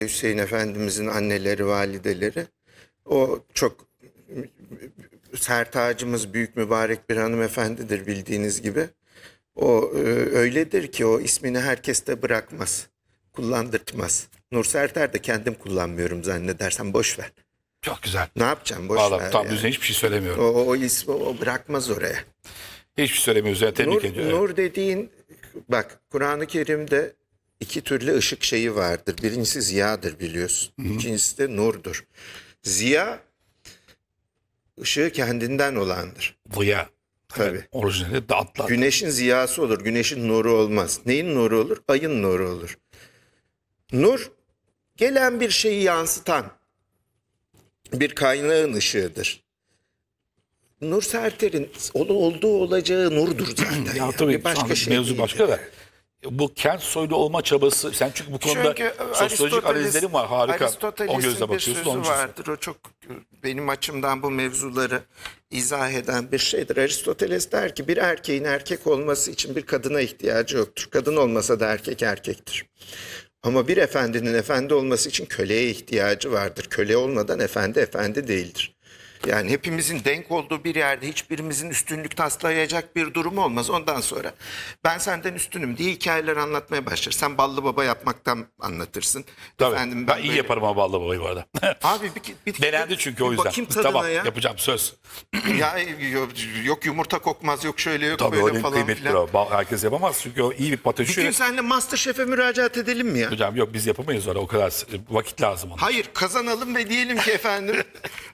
Hüseyin Efendimizin anneleri, valideleri. O çok sertacımız büyük mübarek bir hanımefendidir bildiğiniz gibi. O öyledir ki o ismini herkes de bırakmaz, kullandırtmaz. Nur Serter de kendim kullanmıyorum zannedersem boş ver. Çok güzel. Ne yapacağım boş Vallahi ver tam yani. düzene hiçbir şey söylemiyorum. O ismi o bırakmaz oraya. Hiçbir şey söylemiyoruz. Yani tebrik ediyorum. Nur dediğin bak Kur'an-ı Kerim'de iki türlü ışık şeyi vardır. Birincisi ziyadır biliyorsun. İkincisi de nurdur. Ziya ışığı kendinden olandır. Ziya. Tabii. Evet, orijinali dağıtlar. Güneşin ziyası olur. Güneşin nuru olmaz. Neyin nuru olur? Ayın nuru olur. Nur gelen bir şeyi yansıtan bir kaynağın ışığıdır. Nur Serter'in olduğu olacağı nurdur zaten. Ya Yani. tabii Başka şey mevzu değil. başka da. Bu kent soylu olma çabası, sen çünkü bu konuda Çünkü sosyolojik analizlerin var, harika. O Aristoteles'in gözle bir bakıyorsun, onun sözü için. vardır. O çok benim açımdan bu mevzuları izah eden bir şeydir. Aristoteles der ki bir erkeğin erkek olması için bir kadına ihtiyacı yoktur. Kadın olmasa da erkek erkektir. Ama bir efendinin efendi olması için köleye ihtiyacı vardır. Köle olmadan efendi efendi değildir. Yani hepimizin denk olduğu bir yerde hiçbirimizin üstünlük taslayacak bir durum olmaz. Ondan sonra ben senden üstünüm diye hikayeler anlatmaya başlar. Sen ballı baba yapmaktan anlatırsın. Tabii. Efendim, Ben iyi böyle- yaparım ama ballı babayı bu arada. Abi bir Denendi çünkü o bir yüzden. bakayım tadına Tamam, ya. yapacağım söz. Ya yok yumurta kokmaz, yok şöyle yok Tabii böyle öyle falan kıymetli filan. o. Herkes yapamaz çünkü o iyi bir Bir patates. gün seninle MasterChef'e müracaat edelim mi ya? Hocam yok biz yapamayız öyle, o kadar vakit lazım ona. Hayır, kazanalım ve diyelim ki efendim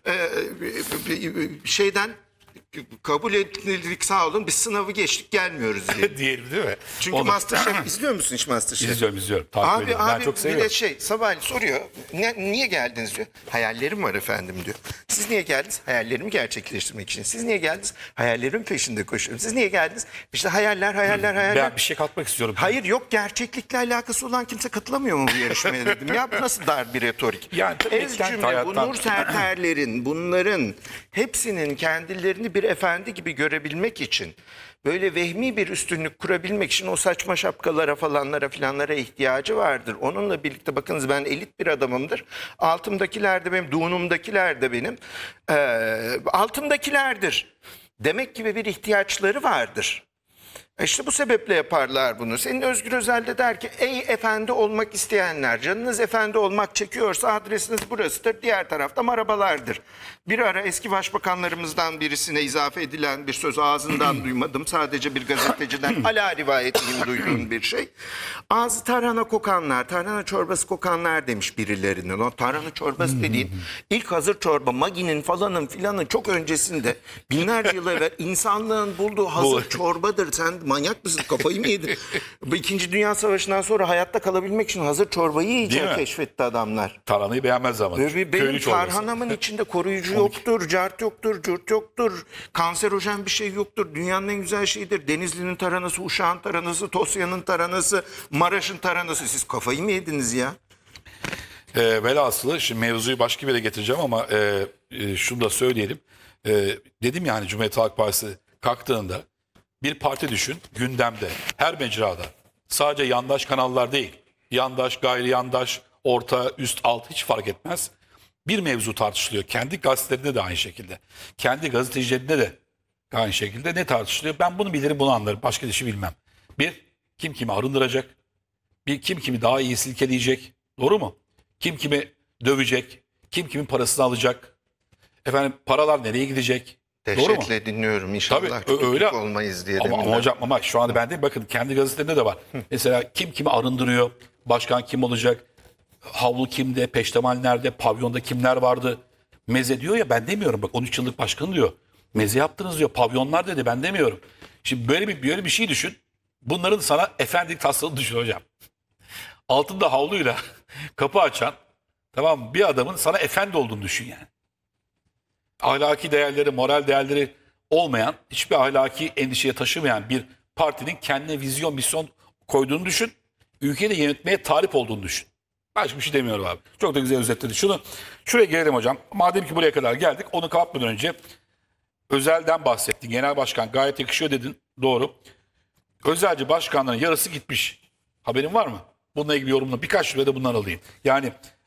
şeyden kabul edildik, sağ olun, biz sınavı geçtik, gelmiyoruz diye. Diyelim değil mi? Çünkü Onu- MasterChef izliyor musun hiç MasterChef? İzliyorum. Takip Abi ediyorum. Ben çok bir seviyorum. de sabahleyin soruyor. Niye geldiniz diyor. Hayallerim var efendim diyor. Siz niye geldiniz? Hayallerimi gerçekleştirmek için. Siz niye geldiniz? Hayallerimin peşinde koşuyorum. Siz niye geldiniz? İşte hayaller. Ben bir şey katmak istiyorum. Hayır yok, gerçeklikle alakası olan kimse katılamıyor mu bu yarışmaya dedim. Ya bu nasıl dar bir retorik. Yani tabii Ez kent cümle bu hayattan- Nur Serterlerin, bunların hepsinin kendilerini bir efendi gibi görebilmek için, böyle vehmi bir üstünlük kurabilmek için o saçma şapkalara falanlara filanlara ihtiyacı vardır. Onunla birlikte bakınız ben elit bir adamımdır. Altımdakiler de benim, donumdakiler de benim. Altımdakilerdir. Demek gibi bir ihtiyaçları vardır. İşte bu sebeple yaparlar bunu. Senin Özgür Özel de der ki ey efendi olmak isteyenler, canınız efendi olmak çekiyorsa adresiniz burasıdır. Diğer tarafta marabalardır. Bir ara eski başbakanlarımızdan birisine izafe edilen bir söz ağzından duymadım. Sadece bir gazeteciden ala rivayetinin duyduğum bir şey. Ağzı tarhana kokanlar, tarhana çorbası kokanlar demiş birilerinin. O tarhana çorbası dediğin ilk hazır çorba Magi'nin falanın filanın çok öncesinde binlerce yıl evvel insanlığın bulduğu hazır çorbadır. Sen manyak mısın? Kafayı mı yedin? Bu İkinci Dünya Savaşı'ndan sonra hayatta kalabilmek için hazır çorbayı Değil yiyeceği mi? keşfetti adamlar. Tarhanayı beğenmez ama. Benim Köylü çorbası. tarhanamın içinde koruyucu yoktur, cart yoktur, cürt yoktur, kanserojen bir şey yoktur. Dünyanın en güzel şeyidir. Denizli'nin taranası, Uşak'ın taranası, Tosya'nın taranası, Maraş'ın taranası. Siz kafayı mı yediniz ya? Velhasılı şimdi mevzuyu başka bir yere getireceğim ama şunu da söyleyelim. Dedim yani Cumhuriyet Halk Partisi kalktığında bir parti düşün gündemde her mecrada sadece yandaş kanallar değil, yandaş, gayri yandaş, orta, üst, alt hiç fark etmez. Bir mevzu tartışılıyor. Kendi gazetelerinde de aynı şekilde. Kendi gazetecilerinde de aynı şekilde ne tartışılıyor? Ben bunu bilirim, bunu anlarım. Başka bir şey bilmem. Bir, kim kimi arındıracak? Bir, kim kimi daha iyi silkeleyecek? Doğru mu? Kim kimi dövecek? Kim kimin parasını alacak? Efendim paralar nereye gidecek? Doğru mu? Dehşetle dinliyorum. İnşallah Tabii, tutuklu öyle. olmayız diye. Ama deminden. hocam ama şu anda ben de bakın kendi gazetelerinde de var. Mesela kim kimi arındırıyor? Başkan kim olacak? Havlu kimde? Peştemal nerede? Pavyonda kimler vardı? Meze diyor ya, ben demiyorum. Bak 13 yıllık başkan diyor. Meze yaptınız diyor. Pavyonlar dedi, ben demiyorum. Şimdi böyle bir şey düşün. Bunların sana efendilik tasladığını düşün hocam. Altında havluyla kapı açan, tamam mı? Bir adamın sana efendi olduğunu düşün yani. Ahlaki değerleri, moral değerleri olmayan, hiçbir ahlaki endişeye taşımayan bir partinin kendine vizyon, misyon koyduğunu düşün. Ülkeyi de yönetmeye talip olduğunu düşün. Başka bir şey demiyorum abi. Çok da güzel özetledi. Şuraya gelelim hocam. Madem ki buraya kadar geldik, onu kapatmadan önce Özel'den bahsettin. Genel başkan gayet yakışıyor dedin. Doğru. Özelci başkanların yarısı gitmiş. Haberin var mı? Bununla ilgili yorumla birkaç liraya da bundan alayım. Yani